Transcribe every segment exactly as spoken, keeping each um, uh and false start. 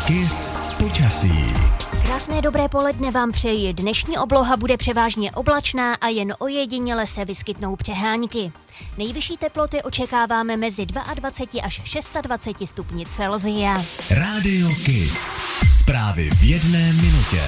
Kiss počasí. Krásné dobré poledne vám přeji. Dnešní obloha bude převážně oblačná a jen ojediněle se vyskytnou přehánky. Nejvyšší teploty očekáváme mezi dvacet dva až dvacet šest stupni Celsia. Rádio Kiss. Zprávy v jedné minutě.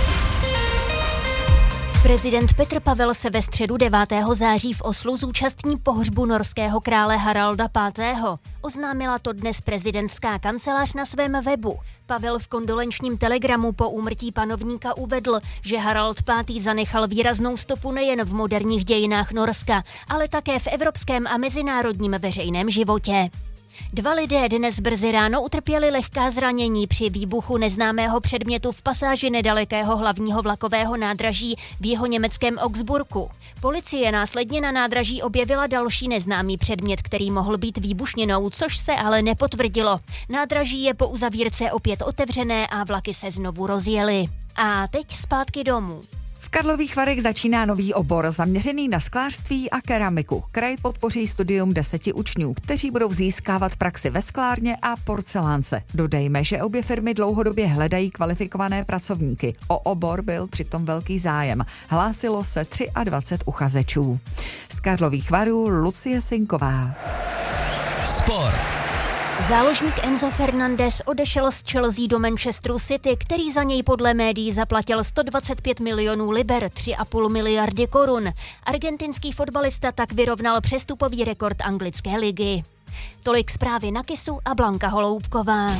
Prezident Petr Pavel se ve středu devátého září v Oslu zúčastní pohřbu norského krále Haralda pátého. Oznámila to dnes prezidentská kancelář na svém webu. Pavel v kondolenčním telegramu po úmrtí panovníka uvedl, že Harald pátý zanechal výraznou stopu nejen v moderních dějinách Norska, ale také v evropském a mezinárodním veřejném životě. Dva lidé dnes brzy ráno utrpěli lehká zranění při výbuchu neznámého předmětu v pasáži nedalekého hlavního vlakového nádraží v jihoněmeckém Augsburgu. Policie následně na nádraží objevila další neznámý předmět, který mohl být výbušninou, což se ale nepotvrdilo. Nádraží je po uzavírce opět otevřené a vlaky se znovu rozjely. A teď zpátky domů. V Karlových Varech začíná nový obor zaměřený na sklářství a keramiku. Kraj podpoří studium deseti učňů, kteří budou získávat praxi ve sklárně a porcelánce. Dodejme, že obě firmy dlouhodobě hledají kvalifikované pracovníky. O obor byl přitom velký zájem. Hlásilo se dvacet tři uchazečů. Z Karlových Varů Lucie Sinková. Sport. Záložník Enzo Fernandez odešel z Chelsea do Manchesteru City, který za něj podle médií zaplatil sto dvacet pět milionů liber, tři a půl miliardy korun. Argentinský fotbalista tak vyrovnal přestupový rekord anglické ligy. Tolik zprávy na Kissu a Blanka Holoubková.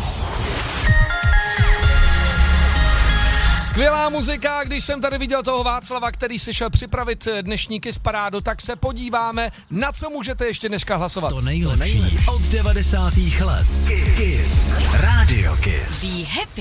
Skvělá muzika, když jsem tady viděl toho Václava, který si šel připravit dnešní Kiss parádu, tak se podíváme, na co můžete ještě dneska hlasovat. To nejlepší od devadesátých let. Kiss. Rádio Kiss. Be happy.